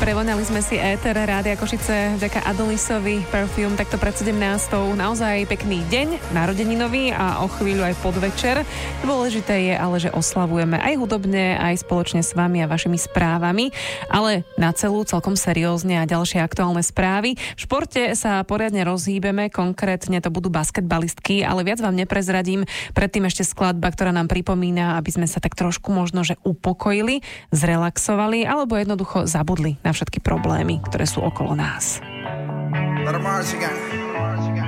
Prevoňali sme si éter Rádia Košice vďaka Adelisovi Perfume takto pred 17. Naozaj pekný deň, narodeninový a o chvíľu aj podvečer. Dôležité je ale, že oslavujeme aj hudobne, aj spoločne s vami a vašimi správami, ale na celú celkom seriózne a ďalšie aktuálne správy. V športe sa poriadne rozhýbeme, konkrétne to budú basketbalistky, ale viac vám neprezradím. Predtým ešte skladba, ktorá nám pripomína, aby sme sa tak trošku možno, že upokojili, zrelaxovali alebo jednoducho zabudli na všetky problémy, ktoré sú okolo nás. Let 'em march again.